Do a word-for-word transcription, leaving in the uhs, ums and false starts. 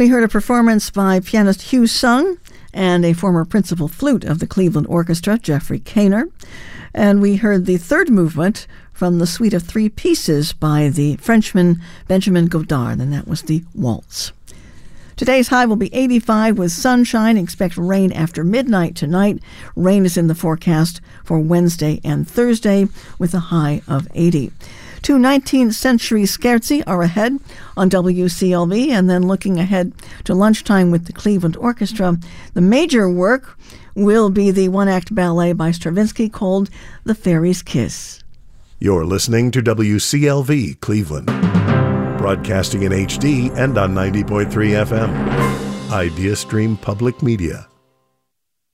We heard a performance by pianist Hugh Sung and a former principal flute of the Cleveland Orchestra, Jeffrey Kaner. And we heard the third movement from the Suite of Three Pieces by the Frenchman Benjamin Godard, and that was the Waltz. Today's high will be eighty-five with sunshine. Expect rain after midnight tonight. Rain is in the forecast for Wednesday and Thursday with a high of eighty. Two nineteenth century scherzi are ahead on W C L V, and then looking ahead to lunchtime with the Cleveland Orchestra, the major work will be the one-act ballet by Stravinsky called The Fairy's Kiss. You're listening to W C L V Cleveland, broadcasting in H D and on ninety point three F M. Idea Stream Public Media.